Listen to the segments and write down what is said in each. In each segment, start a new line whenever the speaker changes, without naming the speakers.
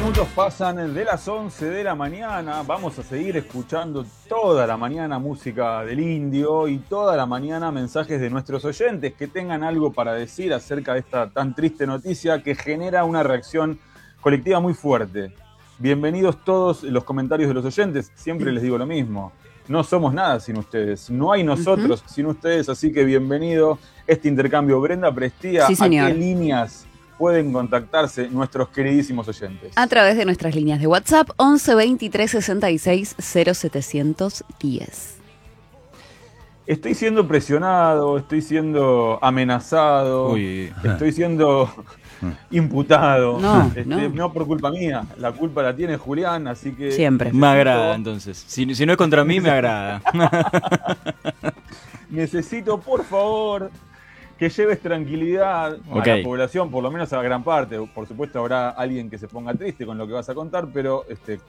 minutos pasan de las 11 de la mañana. Vamos a seguir escuchando toda la mañana música del Indio y toda la mañana mensajes de nuestros oyentes que tengan algo para decir acerca de esta tan triste noticia que genera una reacción colectiva muy fuerte. Bienvenidos todos los comentarios de los oyentes. Siempre les digo lo mismo. No somos nada sin ustedes. No hay nosotros sin ustedes. Así que bienvenido este intercambio. Brenda Prestía,
Sí, señor.
¿a qué líneas pueden contactarse nuestros queridísimos oyentes?
A través de nuestras líneas de WhatsApp 11 23 66 0710.
Estoy siendo presionado, estoy siendo amenazado, estoy siendo imputado.
No.
No por culpa mía, la culpa la tiene Julián, así que...
Siempre.
Me agrada, entonces. Si no es contra mí, me agrada.
Necesito, por favor, que lleves tranquilidad a la población, por lo menos a la gran parte. Por supuesto habrá alguien que se ponga triste con lo que vas a contar, pero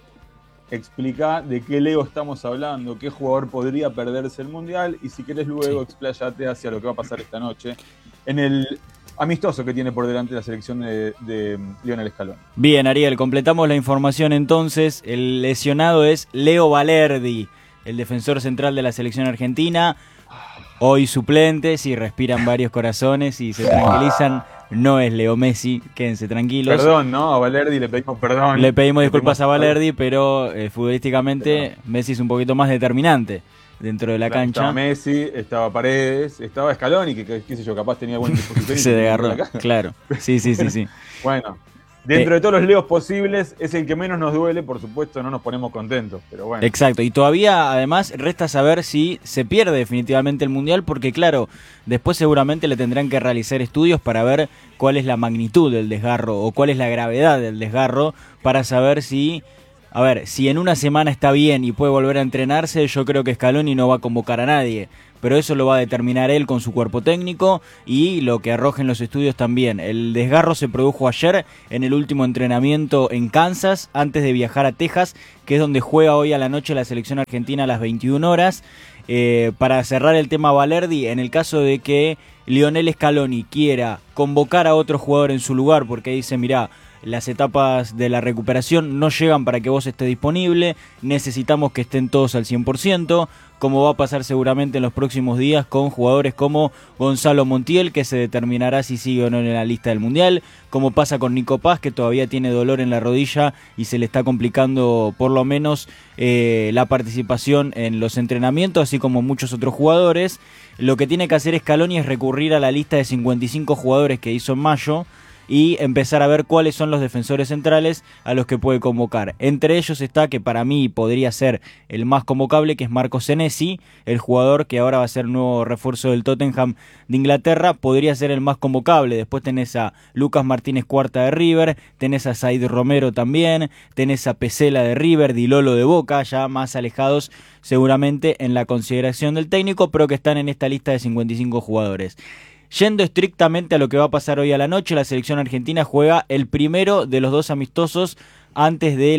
explica de qué Leo estamos hablando, qué jugador podría perderse el Mundial, y si querés luego expláyate hacia lo que va a pasar esta noche en el amistoso que tiene por delante la selección de Lionel Scaloni.
Bien, Ariel, completamos la información entonces. El lesionado es Leo Valerdi, el defensor central de la selección argentina. Hoy suplente, si respiran varios corazones y se tranquilizan, no es Leo Messi, quédense tranquilos.
Perdón, ¿no? A Valerdi le pedimos perdón.
Le pedimos disculpas a Valerdi, pero futbolísticamente Messi es un poquito más determinante dentro de la cancha.
Estaba Messi, estaba Paredes, estaba Scaloni, que qué sé yo, capaz tenía buen disposición.
Se desgarró, claro. Sí.
Bueno, dentro de todos los Leos posibles, es el que menos nos duele, por supuesto, no nos ponemos contentos, pero bueno.
Exacto, y todavía además resta saber si se pierde definitivamente el Mundial, porque claro, después seguramente le tendrán que realizar estudios para ver cuál es la magnitud del desgarro o cuál es la gravedad del desgarro, para saber si... A ver, si en una semana está bien y puede volver a entrenarse, yo creo que Scaloni no va a convocar a nadie. Pero eso lo va a determinar él con su cuerpo técnico y lo que arrojen los estudios también. El desgarro se produjo ayer en el último entrenamiento en Kansas, antes de viajar a Texas, que es donde juega hoy a la noche la selección argentina a las 21 horas. Para cerrar el tema Valerdi, en el caso de que Lionel Scaloni quiera convocar a otro jugador en su lugar, porque dice, mirá, las etapas de la recuperación no llegan para que vos estés disponible, necesitamos que estén todos al 100%, como va a pasar seguramente en los próximos días con jugadores como Gonzalo Montiel, que se determinará si sigue o no en la lista del Mundial, como pasa con Nico Paz, que todavía tiene dolor en la rodilla y se le está complicando por lo menos la participación en los entrenamientos, así como muchos otros jugadores. Lo que tiene que hacer Scaloni es recurrir a la lista de 55 jugadores que hizo en mayo, y empezar a ver cuáles son los defensores centrales a los que puede convocar. Entre ellos está, que para mí podría ser el más convocable, que es Marco Senesi, el jugador que ahora va a ser nuevo refuerzo del Tottenham de Inglaterra, podría ser el más convocable. Después tenés a Lucas Martínez Cuarta de River, tenés a Said Romero también, tenés a Pesela de River, Di Lolo de Boca, ya más alejados seguramente en la consideración del técnico, pero que están en esta lista de 55 jugadores. Yendo estrictamente a lo que va a pasar hoy a la noche, la selección argentina juega el primero de los dos amistosos antes de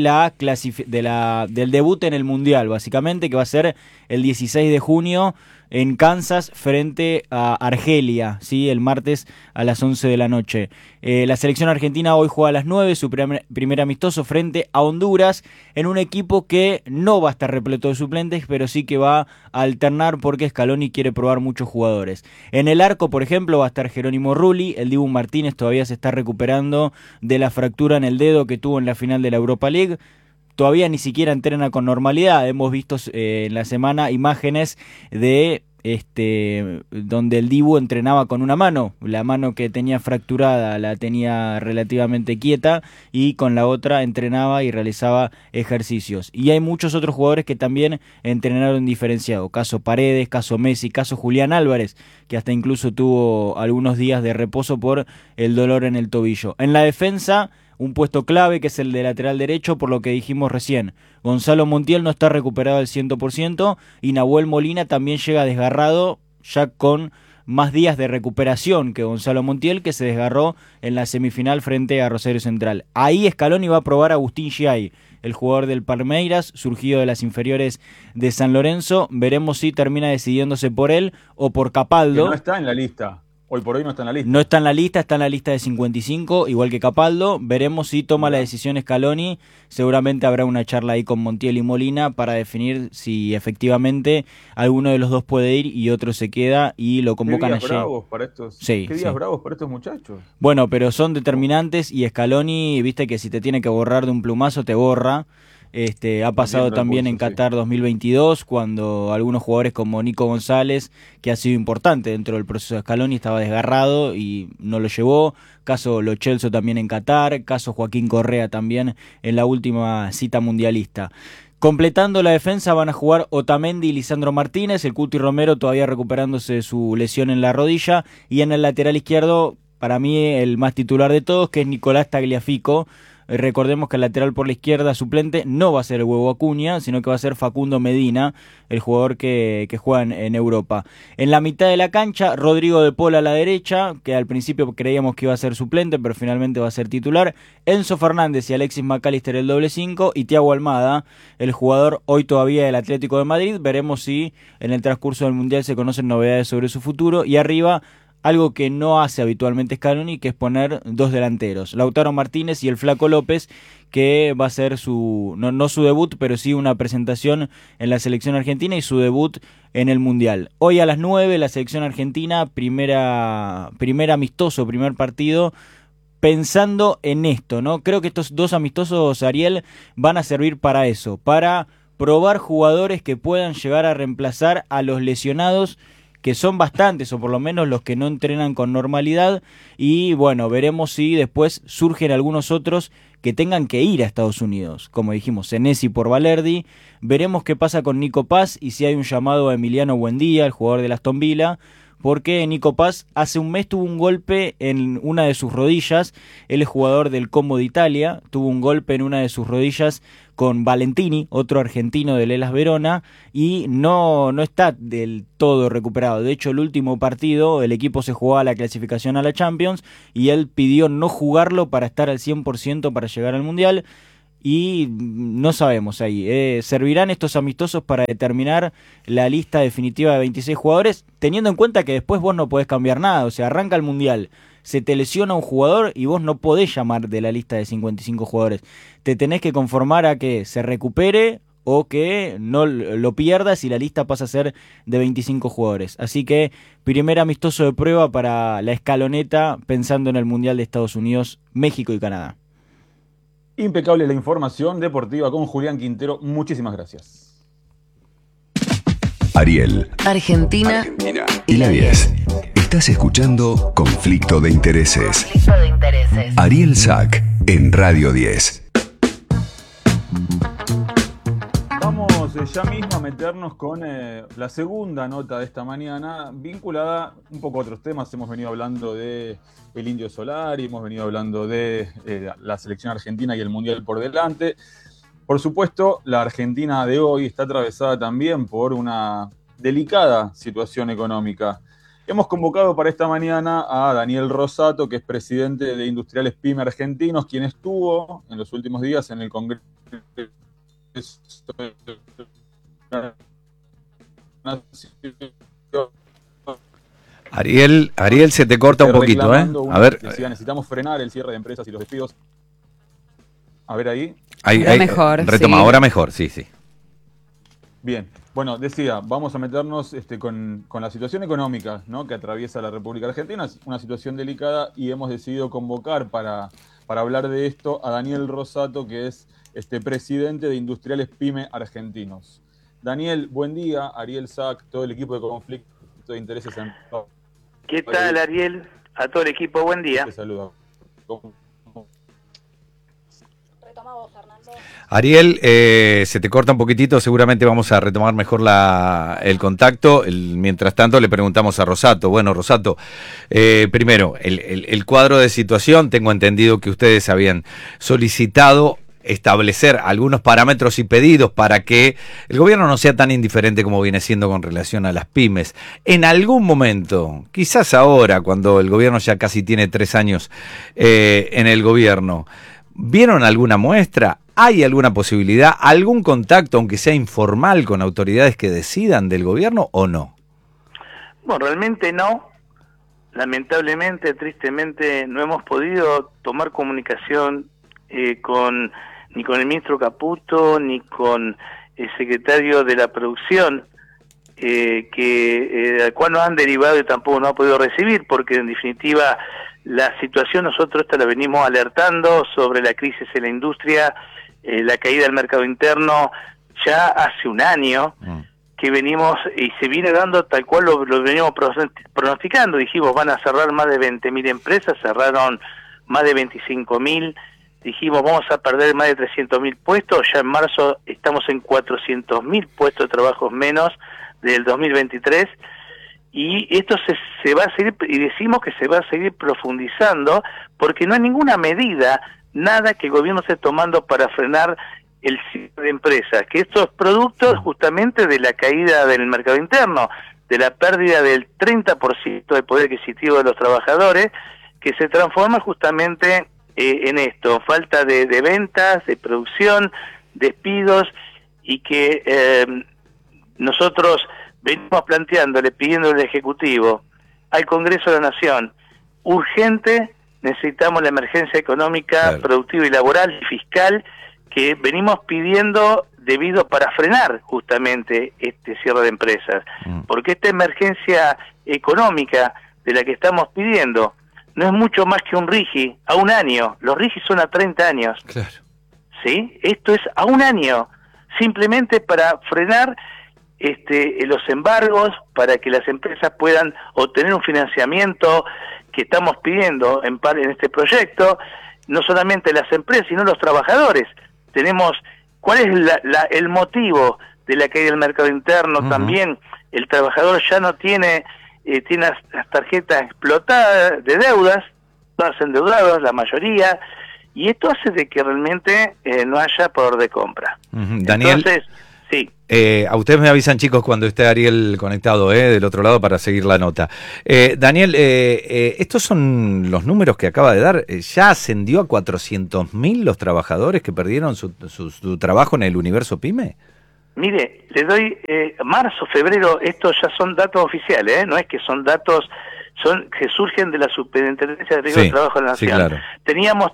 del debut en el Mundial, básicamente, que va a ser el 16 de junio en Kansas frente a Argelia, ¿sí? El martes a las 11 de la noche. La selección argentina hoy juega a las 9, su primer amistoso frente a Honduras, en un equipo que no va a estar repleto de suplentes, pero sí que va a alternar porque Scaloni quiere probar muchos jugadores. En el arco, por ejemplo, va a estar Jerónimo Rulli, el Dibu Martínez todavía se está recuperando de la fractura en el dedo que tuvo en la final de la Europa League. Todavía ni siquiera entrena con normalidad. Hemos visto en la semana imágenes de donde el Dibu entrenaba con una mano. La mano que tenía fracturada la tenía relativamente quieta y con la otra entrenaba y realizaba ejercicios. Y hay muchos otros jugadores que también entrenaron diferenciado. Caso Paredes, caso Messi, caso Julián Álvarez, que hasta incluso tuvo algunos días de reposo por el dolor en el tobillo. En la defensa, un puesto clave que es el de lateral derecho, por lo que dijimos recién. Gonzalo Montiel no está recuperado al 100% y Nahuel Molina también llega desgarrado, ya con más días de recuperación que Gonzalo Montiel, que se desgarró en la semifinal frente a Rosario Central. Ahí Scaloni va a probar a Agustín Giai, el jugador del Palmeiras, surgido de las inferiores de San Lorenzo. Veremos si termina decidiéndose por él o por Capaldo.
Que no está en la lista. Hoy por hoy no está en la lista.
No está en la lista de 55, igual que Capaldo. Veremos si toma la decisión Scaloni. Seguramente habrá una charla ahí con Montiel y Molina para definir si efectivamente alguno de los dos puede ir y otro se queda y lo convocan
¿Qué días bravos para estos,
sí,
¿qué días bravos para estos muchachos?
Bueno, pero son determinantes y Scaloni, viste que si te tiene que borrar de un plumazo, te borra. Ha pasado también en Qatar 2022, cuando algunos jugadores como Nico González, que ha sido importante dentro del proceso de Scaloni, estaba desgarrado y no lo llevó. Caso Lo Celso también en Qatar, caso Joaquín Correa también en la última cita mundialista. Completando la defensa van a jugar Otamendi y Lisandro Martínez, el Cuti Romero todavía recuperándose de su lesión en la rodilla, y en el lateral izquierdo, para mí el más titular de todos, que es Nicolás Tagliafico. Recordemos que el lateral por la izquierda suplente no va a ser el Huevo Acuña, sino que va a ser Facundo Medina, el jugador que juega en Europa. En la mitad de la cancha, Rodrigo de Paul a la derecha, que al principio creíamos que iba a ser suplente, pero finalmente va a ser titular. Enzo Fernández y Alexis McAllister el doble 5, y Thiago Almada, el jugador hoy todavía del Atlético de Madrid. Veremos si en el transcurso del Mundial se conocen novedades sobre su futuro. Y arriba, algo que no hace habitualmente Scaloni, que es poner dos delanteros, Lautaro Martínez y el Flaco López, que va a ser su, no su debut, pero sí una presentación en la selección argentina y su debut en el Mundial. Hoy a las 9, la selección argentina, primer amistoso, primer partido, pensando en esto, ¿no? Creo que estos dos amistosos, Ariel, van a servir para eso, para probar jugadores que puedan llegar a reemplazar a los lesionados, que son bastantes, o por lo menos los que no entrenan con normalidad, y bueno, veremos si después surgen algunos otros que tengan que ir a Estados Unidos, como dijimos, Senesi por Valerdi. Veremos qué pasa con Nico Paz y si hay un llamado a Emiliano Buendía, el jugador del Aston Villa, porque Nico Paz hace un mes tuvo un golpe en una de sus rodillas. Él es jugador del Como de Italia, tuvo un golpe en una de sus rodillas con Valentini, otro argentino del Hellas Verona, y no está del todo recuperado. De hecho, el último partido, el equipo se jugaba la clasificación a la Champions, y él pidió no jugarlo para estar al 100% para llegar al Mundial. Y no sabemos ahí, servirán estos amistosos para determinar la lista definitiva de 26 jugadores, teniendo en cuenta que después vos no podés cambiar nada. O sea, arranca el Mundial, se te lesiona un jugador y vos no podés llamar de la lista de 55 jugadores. Te tenés que conformar a que se recupere o que no lo pierdas y la lista pasa a ser de 25 jugadores. Así que primer amistoso de prueba para la escaloneta pensando en el Mundial de Estados Unidos, México y Canadá.
Impecable la información deportiva con Julián Quintero. Muchísimas gracias.
Ariel,
Argentina
y la 10. Estás escuchando Conflicto de Intereses. Ariel Sack en Radio 10.
Vamos ya mismo a meternos con la segunda nota de esta mañana, vinculada un poco a otros temas. Hemos venido hablando de el Indio Solari, hemos venido hablando de la selección argentina y el Mundial por delante. Por supuesto, la Argentina de hoy está atravesada también por una delicada situación económica. Hemos convocado para esta mañana a Daniel Rosato, que es presidente de Industriales PYME Argentinos, quien estuvo en los últimos días en el Congreso.
Ariel, se te corta un poquito, ¿eh? A ver.
Decía, necesitamos frenar el cierre de empresas y los despidos. A ver ahí.
Mejor.
Retoma,
sí.
Ahora mejor, sí.
Bien. Bueno, decía, vamos a meternos con la situación económica, ¿no?, que atraviesa la República Argentina. Es una situación delicada y hemos decidido convocar para hablar de esto a Daniel Rosato, que es presidente de Industriales PYME Argentinos. Daniel, buen día. Ariel Sack, todo el equipo de Conflicto de Intereses en...
¿Qué tal, Ariel? A todo el equipo, buen día.
Te saludo.
Ariel, se te corta un poquitito, seguramente vamos a retomar mejor el contacto. Mientras tanto le preguntamos a Rosato. Bueno, Rosato, primero, el cuadro de situación, tengo entendido que ustedes habían solicitado establecer algunos parámetros y pedidos para que el gobierno no sea tan indiferente como viene siendo con relación a las pymes. En algún momento, quizás ahora, cuando el gobierno ya casi tiene 3 años en el gobierno, ¿vieron alguna muestra? ¿Hay alguna posibilidad, algún contacto, aunque sea informal, con autoridades que decidan del gobierno o no?
Bueno, realmente no. lamentablemente, tristemente, no hemos podido tomar comunicación ni con el ministro Caputo, ni con el secretario de la producción, al cual nos han derivado y tampoco nos ha podido recibir, porque en definitiva la situación nosotros la venimos alertando sobre la crisis en la industria, la caída del mercado interno, ya hace un año que venimos, y se viene dando tal cual lo venimos pronosticando. Dijimos, van a cerrar más de 20.000 empresas, cerraron más de 25.000, dijimos, vamos a perder más de 300.000 puestos, ya en marzo estamos en 400.000 puestos de trabajo menos del 2023, y esto se va a seguir, y decimos que se va a seguir profundizando, porque no hay ninguna medida, nada que el gobierno esté tomando para frenar el cierre de empresas, que esto es producto justamente de la caída del mercado interno, de la pérdida del 30% del poder adquisitivo de los trabajadores, que se transforma justamente en esto, falta de ventas, de producción, despidos, y que nosotros venimos planteándole, pidiéndole al Ejecutivo, al Congreso de la Nación, urgente, necesitamos la emergencia económica,
claro,
productiva y laboral y fiscal, que venimos pidiendo debido para frenar justamente este cierre de empresas. Porque esta emergencia económica de la que estamos pidiendo no es mucho más que un RIGI a un año. Los RIGI son a 30 años.
Claro.
¿Sí? Esto es a un año, simplemente para frenar los embargos, para que las empresas puedan obtener un financiamiento que estamos pidiendo en este proyecto, no solamente las empresas, sino los trabajadores. Tenemos, ¿cuál es el motivo de la caída del mercado interno? También el trabajador ya no tiene las tarjetas explotadas de deudas, todas endeudados, la mayoría, y esto hace de que realmente no haya poder de compra.
Daniel,
entonces, sí.
A ustedes me avisan, chicos, cuando esté Ariel conectado del otro lado para seguir la nota. Daniel, estos son los números que acaba de dar. ¿Ya ascendió a 400.000 los trabajadores que perdieron su trabajo en el universo PYME?
Mire, le doy marzo, febrero, estos ya son datos oficiales, no es que son datos que surgen de la Superintendencia de Riesgo de Trabajo de la Nación.
Sí, claro.
Teníamos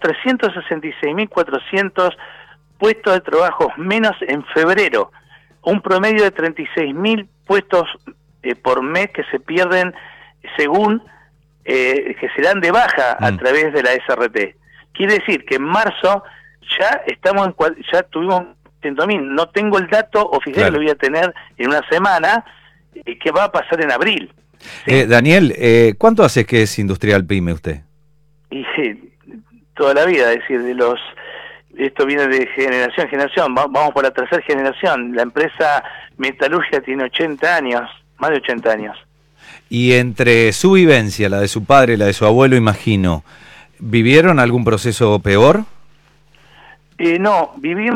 366.400 puestos de trabajo menos en febrero, un promedio de 36.000 puestos por mes que se pierden según que se dan de baja a través de la SRT. Quiere decir que en marzo ya ya tuvimos 100.000. No tengo el dato oficial, claro, lo voy a tener en una semana, que va a pasar en abril. ¿Sí?
Daniel, ¿cuánto hace que es industrial PYME usted?
Y toda la vida, es decir, esto viene de generación en generación, vamos por la tercera generación. La empresa Metalurgia tiene 80 años, más de 80 años.
Y entre su vivencia, la de su padre, la de su abuelo, imagino, ¿vivieron algún proceso peor?
No,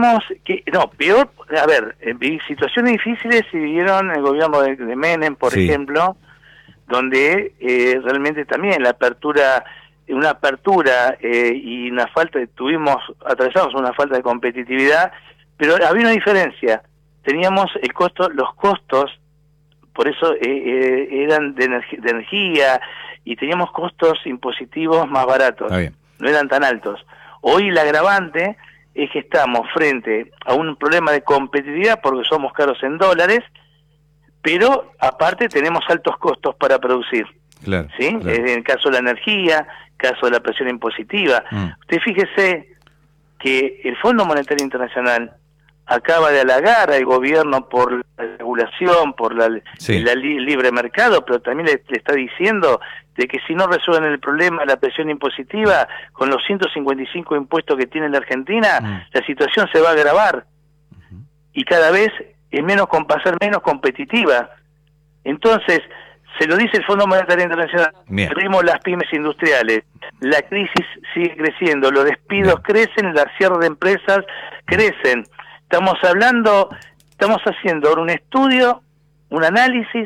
peor, a ver, situaciones difíciles se vivieron en el gobierno de Menem, por ejemplo, donde realmente también una apertura y atravesamos una falta de competitividad, pero había una diferencia. Teníamos los costos, por eso eran de energía, y teníamos costos impositivos más baratos, no eran tan altos. Hoy el agravante es que estamos frente a un problema de competitividad porque somos caros en dólares, pero aparte tenemos altos costos para producir. Claro, ¿sí? Claro. En el caso de la energía, caso de la presión impositiva. Usted fíjese que el Fondo Monetario Internacional acaba de halagar al gobierno por la regulación, por el libre mercado, pero también le está diciendo de que si no resuelven el problema de la presión impositiva con los 155 impuestos que tiene la Argentina, la situación se va a agravar y cada vez va a ser menos competitiva. Entonces, se lo dice el Fondo Monetario Internacional, perdimos las pymes industriales, la crisis sigue creciendo, los despidos crecen, las cierres de empresas crecen. Estamos haciendo ahora un estudio, un análisis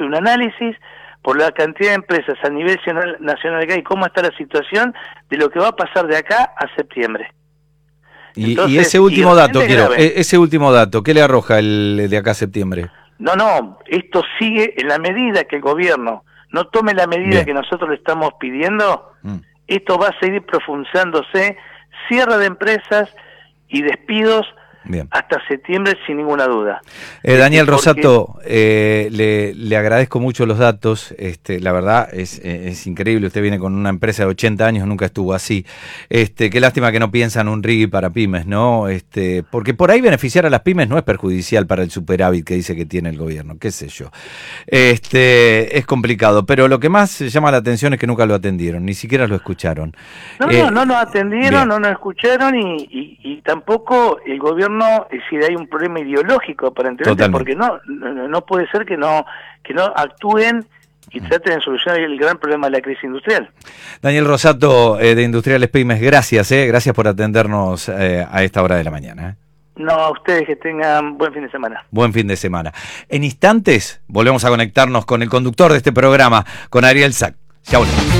por la cantidad de empresas a nivel nacional acá y cómo está la situación de lo que va a pasar de acá a septiembre. Entonces,
y ese último dato, ese último dato, ¿qué le arroja el de acá a septiembre?
No, esto sigue en la medida que el gobierno no tome la medida
Bien.
que nosotros le estamos pidiendo, esto va a seguir profundizándose, cierre de empresas y despidos
Bien.
hasta septiembre sin ninguna duda.
Daniel
Porque-
Rosato, le agradezco mucho los datos, la verdad es increíble, usted viene con una empresa de 80 años, nunca estuvo así, qué lástima que no piensan un RIGI para pymes, ¿no? Porque por ahí beneficiar a las pymes no es perjudicial para el superávit que dice que tiene el gobierno, qué sé yo. Es complicado, pero lo que más llama la atención es que nunca lo atendieron, ni siquiera lo escucharon.
No nos atendieron,
bien.
no nos escucharon y tampoco el gobierno, es decir, hay un problema ideológico aparentemente,
Totalmente.
porque no puede ser que no actúen y traten de solucionar el gran problema de la crisis industrial.
Daniel Rosato, de Industriales Pymes, gracias por atendernos a esta hora de la mañana.
No, a ustedes que tengan buen fin de semana.
Buen fin de semana. En instantes volvemos a conectarnos con el conductor de este programa, con Ariel Sack. Ya volvemos.